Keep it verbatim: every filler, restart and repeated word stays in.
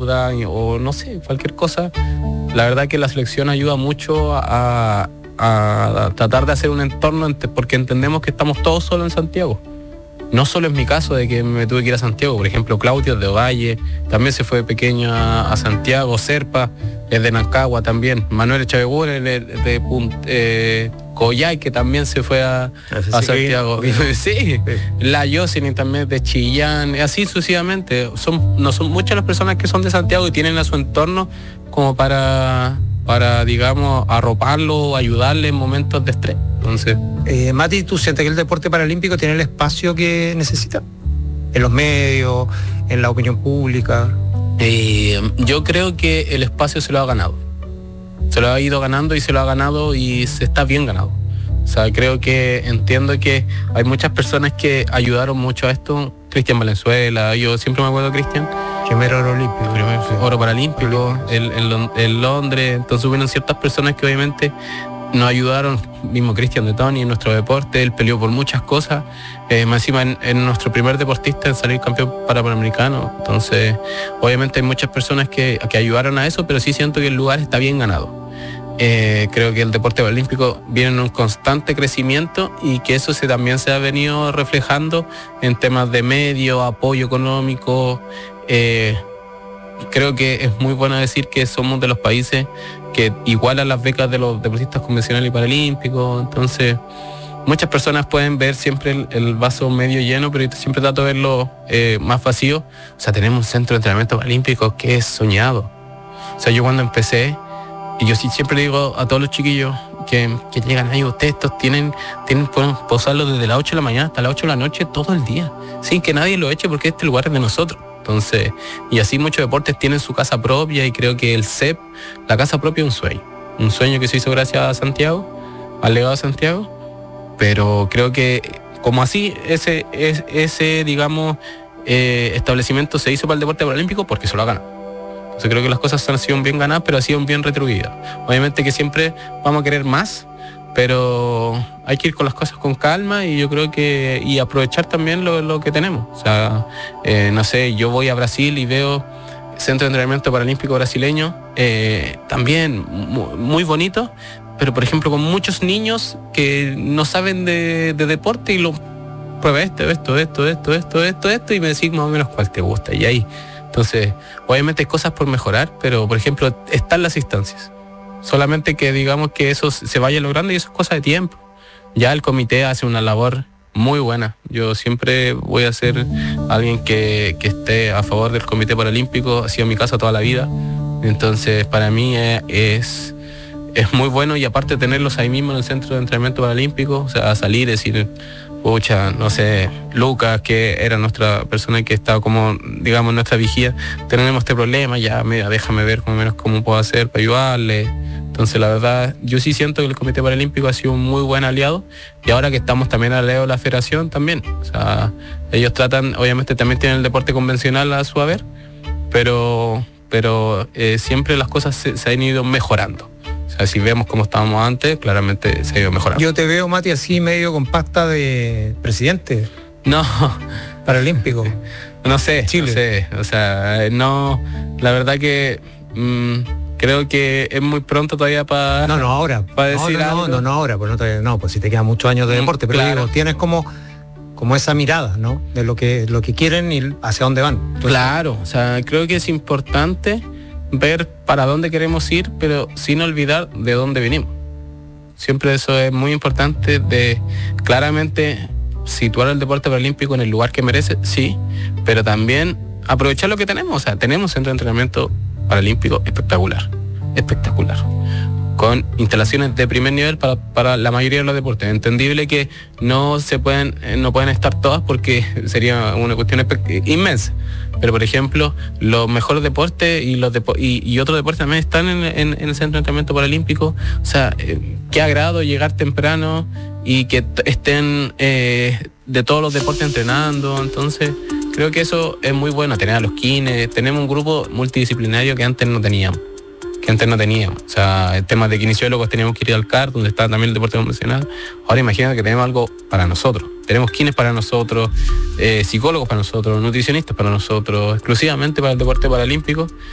deuda o no sé, cualquier cosa. La verdad que la selección ayuda mucho a, a, a tratar de hacer un entorno, porque entendemos que estamos todos solos en Santiago. No solo es mi caso de que me tuve que ir a Santiago, por ejemplo, Claudio de Ovalle también se fue de pequeño a, a Santiago, Serpa es de Nancagua también, Manuel Echavegur es de, de, de eh, Coyhai, que también se fue a, a Santiago. Sí, la Yoselin también de Chillán, así sucesivamente. Son, no son muchas las personas que son de Santiago y tienen a su entorno como para, para digamos, arroparlo o ayudarle en momentos de estrés. Entonces, eh, Mati, ¿tú sientes que el deporte paralímpico tiene el espacio que necesita? En los medios, en la opinión pública. Eh, yo creo que el espacio se lo ha ganado. Se lo ha ido ganando y se lo ha ganado y se está bien ganado. O sea, creo que entiendo que hay muchas personas que ayudaron mucho a esto. Cristian Valenzuela, yo siempre me acuerdo de Cristian. Primer oro olímpico. Primer, sí. Oro paralímpico, en Londres. Entonces hubieron ciertas personas que obviamente nos ayudaron, mismo Cristian de Tony en nuestro deporte, él peleó por muchas cosas, eh, más encima en, en nuestro primer deportista en salir campeón para Panamericano. Entonces obviamente hay muchas personas que, que ayudaron a eso, pero sí siento que el lugar está bien ganado. Eh, creo que el deporte paralímpico viene en un constante crecimiento y que eso se, también se ha venido reflejando en temas de medio, apoyo económico. eh, Creo que es muy bueno decir que somos de los países que igualan las becas de los deportistas convencionales y paralímpicos. Entonces, muchas personas pueden ver siempre el, el vaso medio lleno, pero yo siempre trato de verlo eh, más vacío. O sea, tenemos un centro de entrenamiento paralímpico que es soñado. O sea, yo cuando empecé, y yo sí siempre digo a todos los chiquillos que, que llegan ahí, ustedes estos tienen, tienen pueden posarlo desde las ocho de la mañana hasta las ocho de la noche todo el día, sin que nadie lo eche, porque este lugar es de nosotros. Entonces, y así muchos deportes tienen su casa propia, y creo que el C E P, la casa propia, es un sueño. Un sueño que se hizo gracias a Santiago, al legado de Santiago. Pero creo que como así, ese, ese, ese digamos, eh, establecimiento se hizo para el deporte paralímpico porque se lo ha ganado. Entonces creo que las cosas han sido bien ganadas, pero han sido bien retribuidas. Obviamente que siempre vamos a querer más, pero hay que ir con las cosas con calma, y yo creo que y aprovechar también lo, lo que tenemos. O sea, eh, no sé, yo voy a Brasil y veo Centro de Entrenamiento Paralímpico Brasileño, eh, también muy, muy bonito, pero por ejemplo con muchos niños que no saben de, de deporte, y lo prueba esto, esto, esto, esto, esto, esto, esto, y me decís más o menos cuál te gusta, y ahí. Entonces, obviamente hay cosas por mejorar, pero por ejemplo están las instancias. Solamente que digamos que eso se vaya logrando, y eso es cosa de tiempo. Ya el comité hace una labor muy buena. Yo siempre voy a ser alguien que, que esté a favor del Comité Paralímpico, ha sido mi casa toda la vida. Entonces para mí es, es, es muy bueno, y aparte tenerlos ahí mismo en el Centro de Entrenamiento Paralímpico, o sea, salir y decir, pucha, no sé, Lucas, que era nuestra persona que estaba como, digamos, en nuestra vigía, tenemos este problema, ya mira, déjame ver más o menos cómo puedo hacer para ayudarle. Entonces la verdad, yo sí siento que el Comité Paralímpico ha sido un muy buen aliado, y ahora que estamos también al lado de la federación también. O sea, ellos tratan, obviamente también tienen el deporte convencional a su haber, pero, pero eh, siempre las cosas se, se han ido mejorando. O sea, si vemos cómo estábamos antes, claramente se ha ido mejorando. Yo te veo, Mati, así medio compacta de presidente. No. Paralímpico. No sé, Chile. no sé. O sea, no, la verdad que mmm, creo que es muy pronto todavía para... No, no, ahora. Para decir no, no, algo. no, no, ahora, pues no, te, no, pues si te quedan muchos años de deporte, pero claro. digo, tienes como, como esa mirada, ¿no? De lo que, lo que quieren y hacia dónde van. Entonces, claro, o sea, creo que es importante ver para dónde queremos ir, pero sin olvidar de dónde venimos. Siempre eso es muy importante, de claramente situar el deporte paralímpico en el lugar que merece, sí, pero también aprovechar lo que tenemos. O sea, tenemos un centro de entrenamiento paralímpico espectacular, espectacular, con instalaciones de primer nivel para, para la mayoría de los deportes. Entendible que no se pueden, no pueden estar todas porque sería una cuestión inmensa. Pero por ejemplo, los mejores deportes y los depo- y, y otros deportes también están en, en, en el centro de entrenamiento paralímpico. O sea, eh, qué agrado llegar temprano y que t- estén eh, de todos los deportes entrenando. Entonces, creo que eso es muy bueno, tener a los kines. Tenemos un grupo multidisciplinario que antes no teníamos. que antes no teníamos. O sea, el tema de kinesiólogos teníamos que ir al C A R, donde está también el deporte convencional. Ahora imagínate que tenemos algo para nosotros. Tenemos kines para nosotros, eh, psicólogos para nosotros, nutricionistas para nosotros, exclusivamente para el deporte paralímpico.